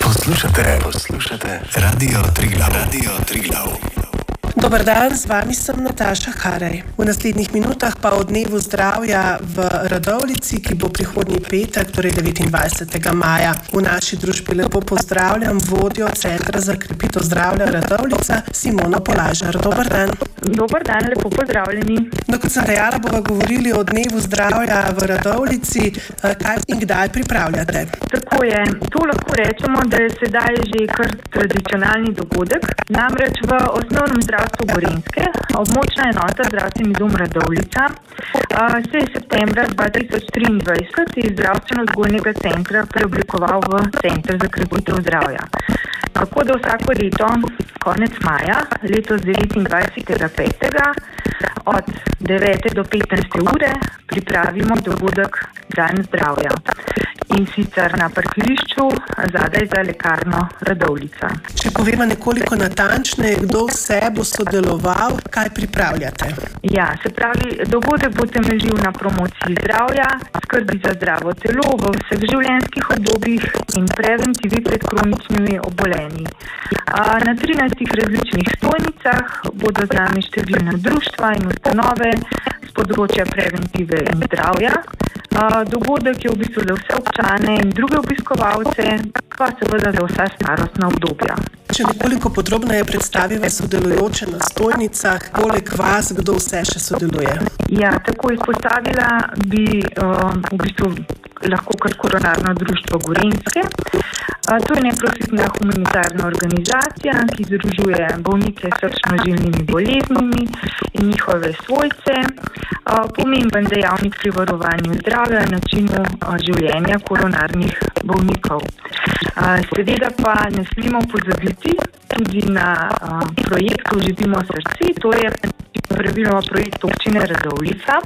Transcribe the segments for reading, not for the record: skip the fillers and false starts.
Poslušate Radio Triglav. Dober dan, z vami sem Nataša Haraj. V naslednjih minutah pa o dnevu zdravja v Radovljici, ki bo prihodnji petek, torej 29. maja. V naši družbi lepo pozdravljam vodjo Centra za krepitev zdravja Radovljica, Simono Polažar. Dober dan. Dober dan, lepo pozdravljeni. No, kot sem dejala, bomo govorili o dnevu zdravja v Radovljici. Kaj in kdaj pripravljate? Tako je. To lahko rečemo, da je sedaj že kar tradicionalni dogodek. Namreč v osnovnem zdravstvu Gorenjske, območna enota zdravstveni dom Radovljica, se je septembra 2023 iz zdravstveno-vzgojnega centra preoblikoval v Center za krepitev zdravja. Tako da vsako leto, konec maja, letos 29.5. od 9. do 15. ure pripravimo dogodek Dan zdravja. In sicer na parkirišču zadaj za lekarno Radovljica. Če povemo nekoliko natančneje, kdo vse bo sodeloval, kaj pripravljate? Ja, se pravi, dogodek bo temeljil na promociji zdravja, skrbi za zdravo telo v vseh življenjskih obdobjih in preventivi pred kroničnimi obolenji. Na 13 različnih stojnicah bodo z nami številna društva in ustanove z področja preventive in zdravja. Dogodek je v bistvu za vse občane in druge obiskovalce, pa seveda za vsa starostna obdobja. Če nekoliko podrobneje predstaviva sodelujoče na stojnicah, poleg vas, kdo vse še sodeluje? Ja, tako izpostavila bi v bistvu lahko kar Koronarno društvo Gorenjske. To je neprofitna humanitarna organizacija, ki združuje bolnike s srčno-žilnimi boleznimi in njihove svojce. Pomemben dejavnik pri varovanju zdravja in načinu življenja koronarnih bolnikov. Seveda pa ne smemo pozabiti tudi na projekt Oživimo srce, to je praviloma projekt občine Radovljica,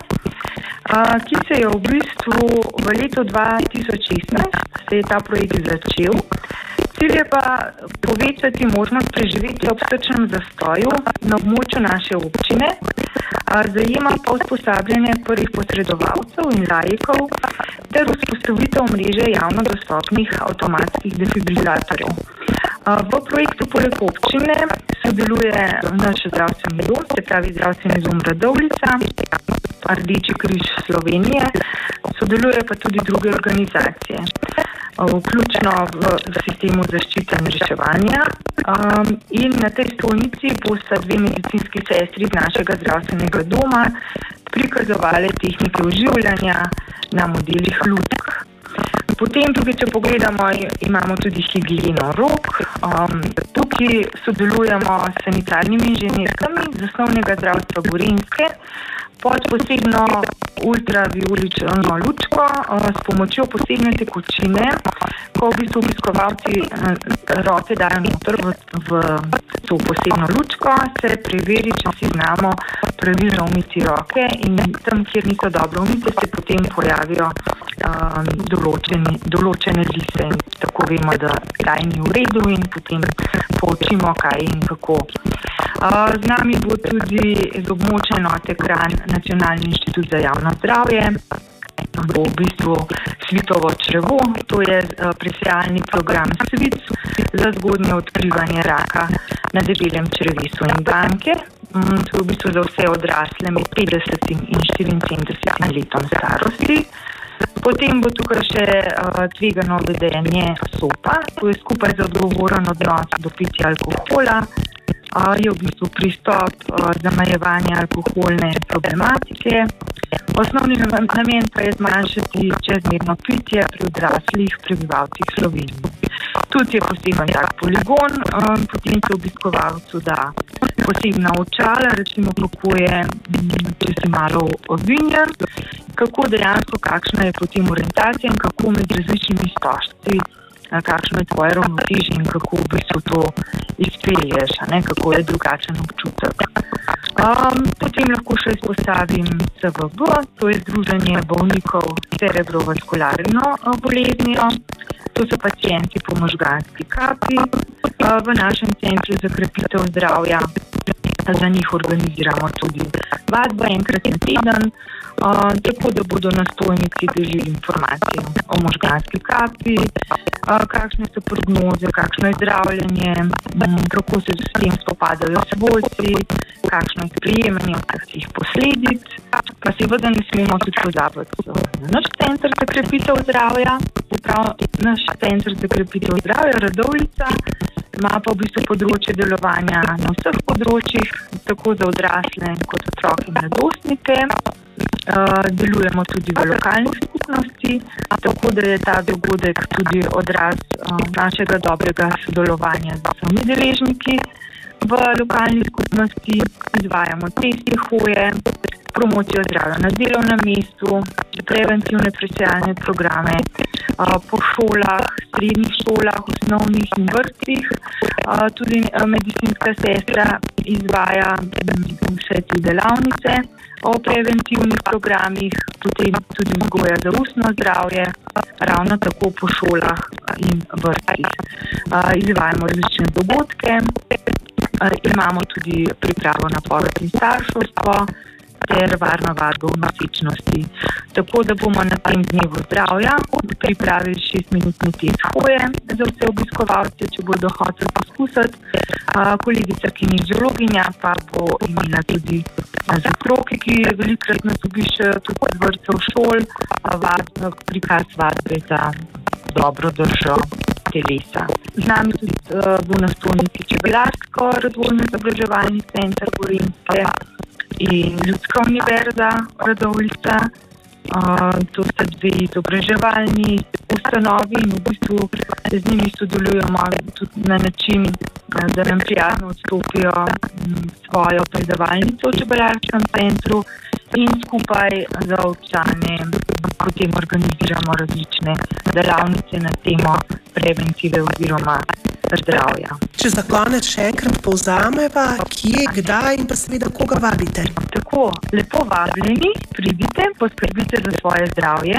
ki se je v bistvu v letu 2016 se je ta projekt začel. Cilj je pa povečati možnost preživetja ob srčnem zastoju na območju naše občine, zajema pa usposabljanje prvih posredovalcev in laikov ter vzpostavitev mreže javno dostopnih avtomatskih defibrilatorjev. V projektu poleg občine sodeluje naš zdravstveni dom, se pravi zdravstveni dom Radovljica, Rdeči križ Slovenije, sodeluje pa tudi druge organizacije, vključno v sistemu zaščite in reševanja. In na tej stojnici bosta dve medicinski sestri iz našega zdravstvenega doma prikazovali tehnike oživljanja na modelih lutk. Potem tukaj, če pogledamo, imamo tudi higieno rok. Tukaj sodelujemo s sanitarnimi inženirkami z osnovnega zdravstva Gorenjske pod posebno ultraviolično lučko s pomočjo posebne tekočine, ko v bistvu obiskovalci roke dajo noter v to posebno lučko, se preveri, če si znamo pravilno umiti roke in tam, kjer niso dobro umite, se potem pojavijo določene lise in tako vemo, da kaj ni v redu in potem poučimo, kaj in kako. Z nami bo tudi z območja enote Kranj Nacionalni inštitut za javno zdravje, bo v bistvu Svitovo črevo, to je presejalni program SVIC za zgodnje odkrivanje raka na debelem črevesu in danke. To je v bistvu za vse odrasle med 50 in 74 letom starosti. Potem bo tukaj še tvegano vedenje SOPA, to je skupaj za odgovoren odnos do pitja alkohola, je v bistvu pristop zamejevanja alkoholne problematike. Osnovni namen pa je zmanjšati čezmerno pitje pri odraslih prebivalcih Slovenije. Tudi je poseben tak poligon, potem se obiskovalcu da posebna očala, recimo kako je, če si malo ovinjen, kako dejansko, kakšna je potem orientacija in kako med različnimi stožci, kakšno je tvoje ravnotežje in kako v bistvu to izpelješ, kako je drugačen občutek. Potem lahko še izpostavim CVB, to je Združenje bolnikov s cerebrovaskularno boleznijo. To so pacienti po možganski kapi. V našem centru za krepitev zdravja Za njih organiziramo tudi vadbo enkrat na teden, tako da bodo na stojnici delili informacije o možganski kapi, kakšne so prognoze, kakšno je zdravljenje, kako se s tem spopadajo svojci, kakšno je sprejemanje vseh posledic. Pa seveda ne smemo tudi pozabiti naš center za krepitev zdravja. Naš center za krepitev zdravja Radovljica ima pa v bistvu področje delovanja na vseh področjih, tako za odrasle kot otroke in mladostnike. Delujemo tudi v lokalnih skupnosti, tako da je ta dogodek tudi odraz našega dobrega sodelovanja z vsemi deležniki v lokalni skupnosti. Izvajamo teste hoje, promocijo zdravja na delovnem mestu, preventivne presejalne programe po šolah, srednjih šolah, osnovnih in vrtcih. Tudi medicinska sestra izvaja vse te delavnice o preventivnih programih, potem tudi vzgoja za ustno zdravje, ravno tako po šolah in vrtcih. Izvajamo različne dogodke, imamo tudi pripravo na porod in starševstvo ter varno vadbo v nosečnosti. Tako da bomo na tem dnevu zdravja pripravili 6-minutni test hoje za vse obiskovalce, če bodo hoteli poskusiti. Kolegica kinesiologinja pa bo imela tudi za otroke, ki velikokrat nas obiščejo tudi od vrtcev šol, prikaz vadbe za dobro držo telesa. Z nami tudi bo na stojnici Čebelarsko razvojno-izobraževalni center Gorenjske in Ljudska univerza Radovljica. To sta dve izobraževalni ustanovi in v bistvu z njimi sodelujemo tudi na način, da nam prijazno odstopijo svojo predavalnico v Čebelarskem centru in skupaj za občane potem organiziramo različne delavnice na temo preventive oziroma zdravja. Če za konec še enkrat povzameva, kje, kdaj in pa seveda koga vabite? Tako, lepo vabljeni, pridite, poskrbite za svoje zdravje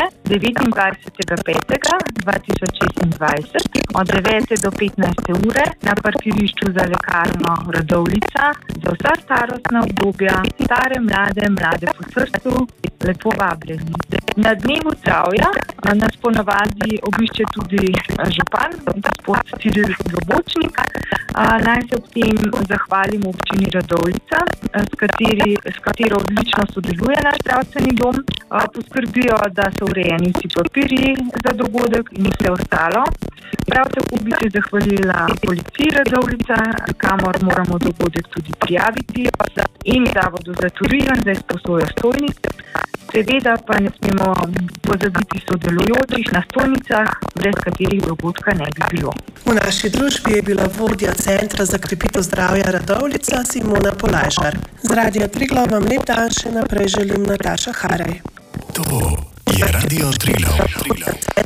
29.5.2026 od 9. do 15. ure na parkirišču za lekarno Radovljica za vsa starostna obdobja, stare, mlade po srcu, lepo vabljeni. Na dnevu zdravja nas ponavadi obišče tudi župan, gospod Ciril Globočnik. Naj se ob tem zahvalim občini Radovljica, s katero odlično sodeluje naš zdravstveni dom. Poskrbijo, da so urejeni vsi papirji za dogodek in vse ostalo. Prav tako bi se zahvalila policiji Radovljica, kamor moramo dogodek tudi prijaviti, in Zavodu za turizem za izposojo stojnic. Seveda pa ne smemo pozabiti sodelujočih na stojnicah, brez katerih dogodka ne bi bilo. V naši družbi je bila vodja Centra za krepitev zdravja Radovljica Simona Polajšar. Z Radio Triglav vam lep dan še naprej želim Nataša Haraj. To je Radio Triglav.